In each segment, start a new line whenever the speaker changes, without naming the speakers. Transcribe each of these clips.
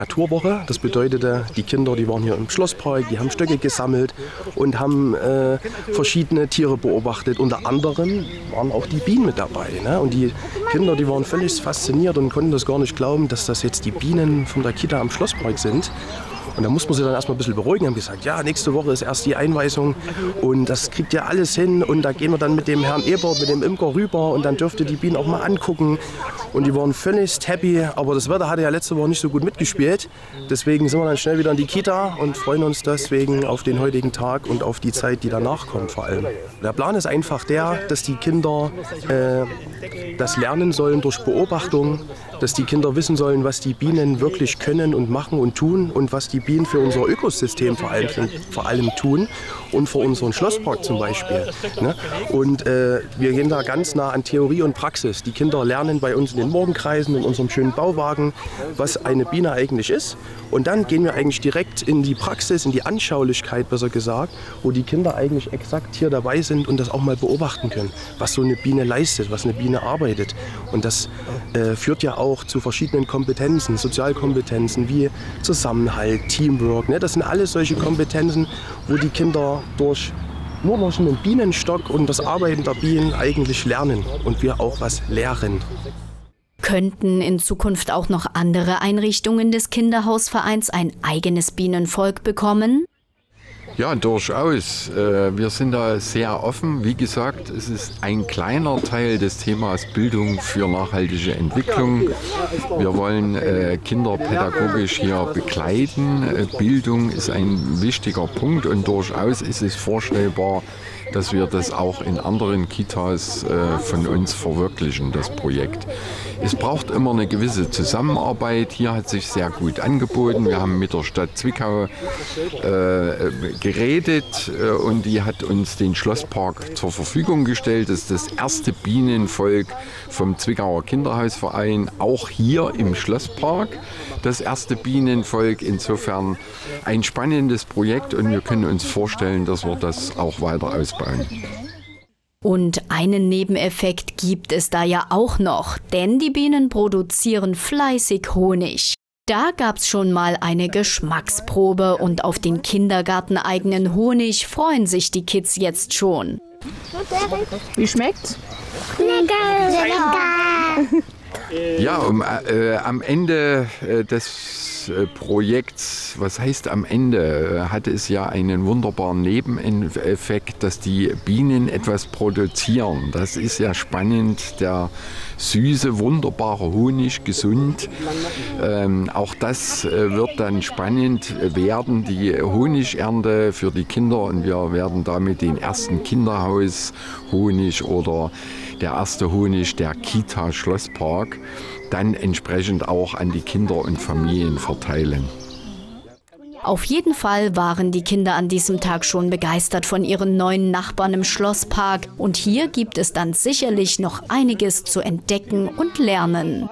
Naturwoche. Das bedeutete, die Kinder, die waren hier im Schlosspark, die haben Stöcke gesammelt und haben verschiedene Tiere beobachtet. Unter anderem waren auch die Bienen mit dabei. Ne? Und die Kinder, die waren völlig fasziniert und konnten das gar nicht glauben, dass das jetzt die Bienen von der Kita am Schlosspark sind. Und da mussten wir sie dann erstmal ein bisschen beruhigen, haben gesagt, ja, nächste Woche ist erst die Einweisung und das kriegt ihr alles hin und da gehen wir dann mit dem Herrn Ebert, mit dem Imker rüber und dann dürft ihr die Bienen auch mal angucken. Und die waren völlig happy, aber das Wetter hatte ja letzte Woche nicht so gut mitgespielt. Deswegen sind wir dann schnell wieder in die Kita und freuen uns deswegen auf den heutigen Tag und auf die Zeit, die danach kommt vor allem. Der Plan ist einfach der, dass die Kinder das lernen sollen durch Beobachtung, dass die Kinder wissen sollen, was die Bienen wirklich können und machen und tun und was die Bienen für unser Ökosystem vor allem tun und für unseren Schlosspark zum Beispiel. Ne? Und wir gehen da ganz nah an Theorie und Praxis. Die Kinder lernen bei uns in den Morgenkreisen, in unserem schönen Bauwagen, was eine Biene eigentlich ist. Und dann gehen wir eigentlich direkt in die Praxis, in die Anschaulichkeit besser gesagt, wo die Kinder eigentlich exakt hier dabei sind und das auch mal beobachten können, was so eine Biene leistet, was eine Biene arbeitet. Und das führt ja auch zu verschiedenen Kompetenzen, Sozialkompetenzen wie Zusammenhalt, Teamwork. Ne? Das sind alles solche Kompetenzen, wo die Kinder nur durch einen Bienenstock und das Arbeiten der Bienen eigentlich lernen und wir auch was lehren.
Könnten in Zukunft auch noch andere Einrichtungen des Kinderhausvereins ein eigenes Bienenvolk bekommen?
Ja, durchaus. Wir sind da sehr offen. Wie gesagt, es ist ein kleiner Teil des Themas Bildung für nachhaltige Entwicklung. Wir wollen Kinder pädagogisch hier begleiten. Bildung ist ein wichtiger Punkt und durchaus ist es vorstellbar, dass wir das auch in anderen Kitas von uns verwirklichen, das Projekt. Es braucht immer eine gewisse Zusammenarbeit. Hier hat sich sehr gut angeboten. Wir haben mit der Stadt Zwickau geredet und die hat uns den Schlosspark zur Verfügung gestellt. Das ist das erste Bienenvolk vom Zwickauer Kinderhausverein, auch hier im Schlosspark. Das erste Bienenvolk, insofern ein spannendes Projekt und wir können uns vorstellen, dass wir das auch weiter ausbauen.
Und einen Nebeneffekt gibt es da ja auch noch, denn die Bienen produzieren fleißig Honig. Da gab's schon mal eine Geschmacksprobe und auf den kindergarteneigenen Honig freuen sich die Kids jetzt schon.
Wie schmeckt's?
Lecker!
Ja, am Ende des Projekts, was heißt am Ende, hatte es ja einen wunderbaren Nebeneffekt, dass die Bienen etwas produzieren. Das ist ja spannend, der süße, wunderbare Honig, gesund. Auch das wird dann spannend werden, die Honigernte für die Kinder und wir werden damit den ersten Kinderhaus-Honig oder der erste Honig der Kita Schlosspark dann entsprechend auch an die Kinder und Familien verteilen.
Auf jeden Fall waren die Kinder an diesem Tag schon begeistert von ihren neuen Nachbarn im Schlosspark. Und hier gibt es dann sicherlich noch einiges zu entdecken und lernen.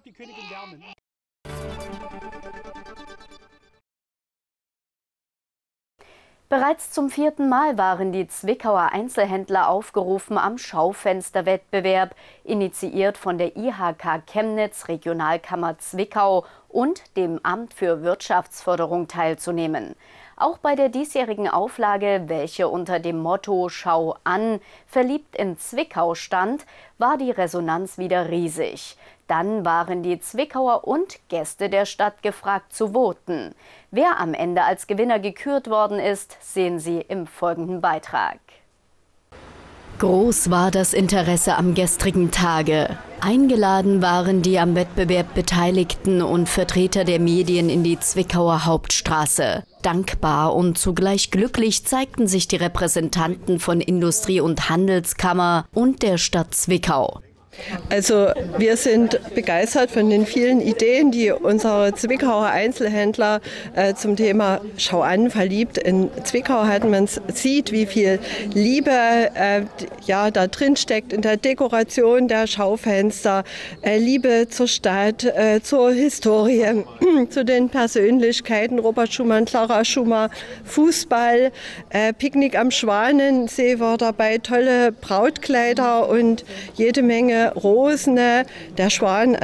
Bereits zum 4. Mal waren die Zwickauer Einzelhändler aufgerufen, am Schaufensterwettbewerb, initiiert von der IHK Chemnitz, Regionalkammer Zwickau und dem Amt für Wirtschaftsförderung teilzunehmen. Auch bei der diesjährigen Auflage, welche unter dem Motto Schau an, verliebt in Zwickau stand, war die Resonanz wieder riesig. Dann waren die Zwickauer und Gäste der Stadt gefragt zu voten. Wer am Ende als Gewinner gekürt worden ist, sehen Sie im folgenden Beitrag. Groß war das Interesse am gestrigen Tage. Eingeladen waren die am Wettbewerb Beteiligten und Vertreter der Medien in die Zwickauer Hauptstraße. Dankbar und zugleich glücklich zeigten sich die Repräsentanten von Industrie- und Handelskammer und der Stadt Zwickau.
Also wir sind begeistert von den vielen Ideen, die unsere Zwickauer Einzelhändler zum Thema Schau an, verliebt in Zwickau hatten. Man sieht, wie viel Liebe da drin steckt in der Dekoration der Schaufenster, Liebe zur Stadt, zur Historie, zu den Persönlichkeiten, Robert Schumann, Clara Schumann, Fußball, Picknick am Schwanensee war dabei, tolle Brautkleider und jede Menge Rosen, der Schwan als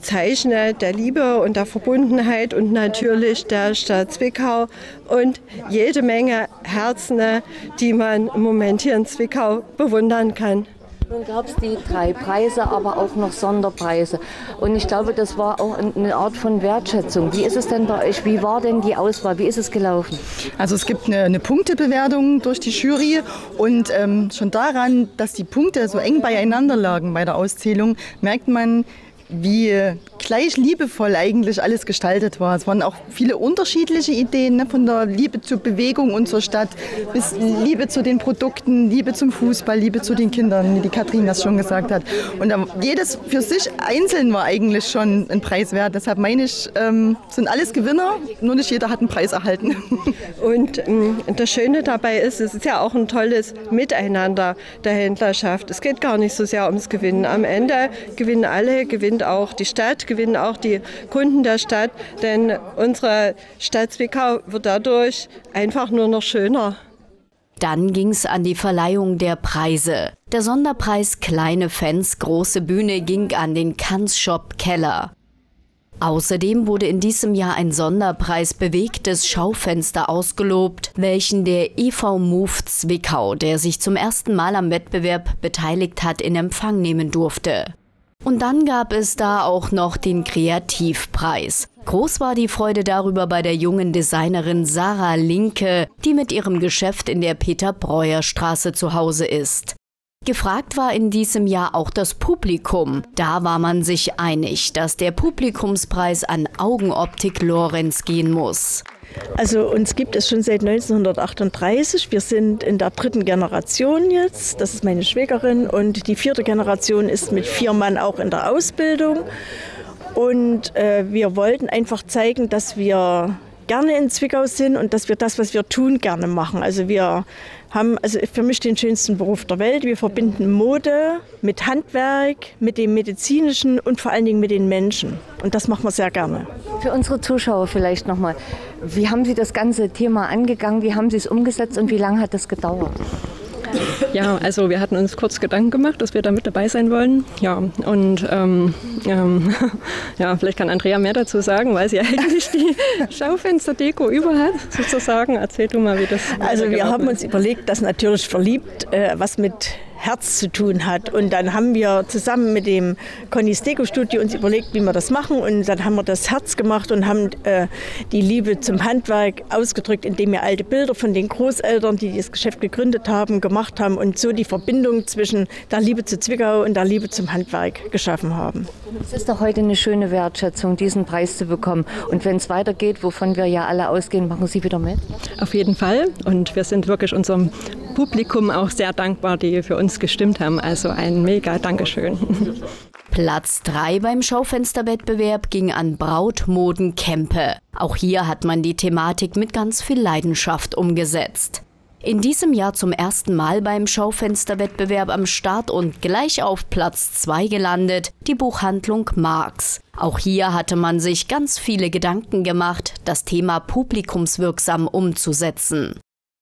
Zeichen der Liebe und der Verbundenheit und natürlich der Stadt Zwickau und jede Menge Herzen, die man im Moment hier in Zwickau bewundern kann.
Nun gab es die 3 Preise, aber auch noch Sonderpreise. Und ich glaube, das war auch eine Art von Wertschätzung. Wie ist es denn bei euch? Wie war denn die Auswahl? Wie ist es gelaufen?
Also es gibt eine Punktebewertung durch die Jury und schon daran, dass die Punkte so eng beieinander lagen bei der Auszählung, merkt man, wie gleich liebevoll eigentlich alles gestaltet war. Es waren auch viele unterschiedliche Ideen, ne? Von der Liebe zur Bewegung und zur Stadt bis Liebe zu den Produkten, Liebe zum Fußball, Liebe zu den Kindern, wie die Katrin das schon gesagt hat. Und jedes für sich einzeln war eigentlich schon ein Preis wert. Deshalb meine ich, sind alles Gewinner, nur nicht jeder hat einen Preis erhalten.
Und das Schöne dabei ist, es ist ja auch ein tolles Miteinander der Händlerschaft. Es geht gar nicht so sehr ums Gewinnen. Am Ende gewinnen alle, gewinnt auch die Stadt, gewinnen auch die Kunden der Stadt, denn unsere Stadt Zwickau wird dadurch einfach nur noch schöner.
Dann ging's an die Verleihung der Preise. Der Sonderpreis Kleine Fans, große Bühne ging an den Kanzshop Keller. Außerdem wurde in diesem Jahr ein Sonderpreis Bewegtes Schaufenster ausgelobt, welchen der EV Move Zwickau, der sich zum ersten Mal am Wettbewerb beteiligt hat, in Empfang nehmen durfte. Und dann gab es da auch noch den Kreativpreis. Groß war die Freude darüber bei der jungen Designerin Sarah Linke, die mit ihrem Geschäft in der Peter-Breuer-Straße zu Hause ist. Gefragt war in diesem Jahr auch das Publikum. Da war man sich einig, dass der Publikumspreis an Augenoptik Lorenz gehen muss.
Also uns gibt es schon seit 1938. Wir sind in der 3. Generation jetzt. Das ist meine Schwägerin. Und die 4. Generation ist mit 4 Mann auch in der Ausbildung. Und wir wollten einfach zeigen, dass wir gerne in Zwickau sind und dass wir das, was wir tun, gerne machen. Also wir haben für mich den schönsten Beruf der Welt. Wir verbinden Mode mit Handwerk, mit dem Medizinischen und vor allen Dingen mit den Menschen. Und das machen wir sehr gerne.
Für unsere Zuschauer vielleicht nochmal. Wie haben Sie das ganze Thema angegangen? Wie haben Sie es umgesetzt und wie lange hat das gedauert?
Ja, also wir hatten uns kurz Gedanken gemacht, dass wir da mit dabei sein wollen. Ja, und ja, vielleicht kann Andrea mehr dazu sagen, weil sie eigentlich die Schaufensterdeko über hat, sozusagen. Erzähl du mal, wie das
Also wir haben uns überlegt, dass natürlich verliebt was mit Herz zu tun hat. Und dann haben wir zusammen mit dem Connys Deko-Studio uns überlegt, wie wir das machen. Und dann haben wir das Herz gemacht und haben die Liebe zum Handwerk ausgedrückt, indem wir alte Bilder von den Großeltern, die das Geschäft gegründet haben, gemacht haben und so die Verbindung zwischen der Liebe zu Zwickau und der Liebe zum Handwerk geschaffen haben.
Es ist doch heute eine schöne Wertschätzung, diesen Preis zu bekommen. Und wenn es weitergeht, wovon wir ja alle ausgehen, machen Sie wieder mit?
Auf jeden Fall. Und wir sind wirklich unserem Publikum auch sehr dankbar, die für uns gestimmt haben. Also ein mega Dankeschön.
Platz 3 beim Schaufensterwettbewerb ging an Brautmoden Kempe. Auch hier hat man die Thematik mit ganz viel Leidenschaft umgesetzt. In diesem Jahr zum ersten Mal beim Schaufensterwettbewerb am Start und gleich auf Platz 2 gelandet, die Buchhandlung Marx. Auch hier hatte man sich ganz viele Gedanken gemacht, das Thema publikumswirksam umzusetzen.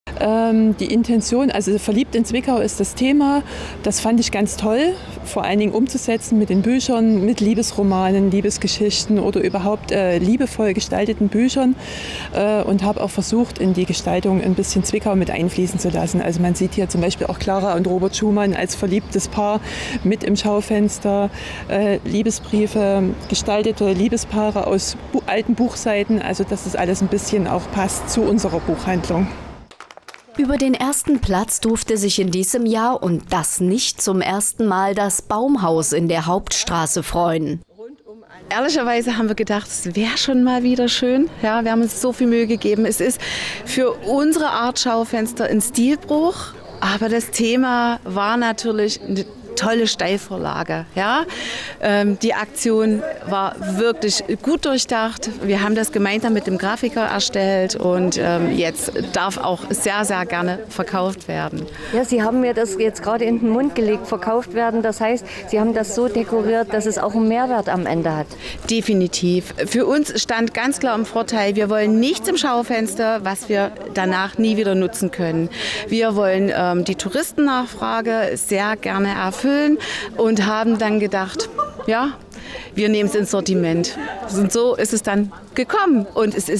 Die Intention, also verliebt in Zwickau ist das Thema, das fand ich ganz toll, vor allen Dingen umzusetzen mit den Büchern, mit Liebesromanen, Liebesgeschichten oder überhaupt liebevoll gestalteten Büchern und habe auch versucht, in die Gestaltung ein bisschen Zwickau mit einfließen zu lassen. Also man sieht hier zum Beispiel auch Clara und Robert Schumann als verliebtes Paar mit im Schaufenster, Liebesbriefe, gestaltete Liebespaare aus alten Buchseiten, also dass das alles ein bisschen auch passt zu unserer Buchhandlung.
Über den ersten Platz durfte sich in diesem Jahr und das nicht zum ersten Mal das Baumhaus in der Hauptstraße freuen.
Ehrlicherweise haben wir gedacht, es wäre schon mal wieder schön. Ja, wir haben uns so viel Mühe gegeben. Es ist für unsere Art Schaufenster ein Stilbruch, aber das Thema war natürlich eine tolle Steilvorlage. Ja? Die Aktion war wirklich gut durchdacht. Wir haben das gemeinsam mit dem Grafiker erstellt und jetzt darf auch sehr, sehr gerne verkauft werden.
Ja, Sie haben mir das jetzt gerade in den Mund gelegt, verkauft werden. Das heißt, Sie haben das so dekoriert, dass es auch einen Mehrwert am Ende hat.
Definitiv. Für uns stand ganz klar im Vorteil, wir wollen nichts im Schaufenster, was wir danach nie wieder nutzen können. Wir wollen die Touristennachfrage sehr gerne erfüllen und haben dann gedacht, ja, wir nehmen es ins Sortiment. Und so ist es dann gekommen und es ist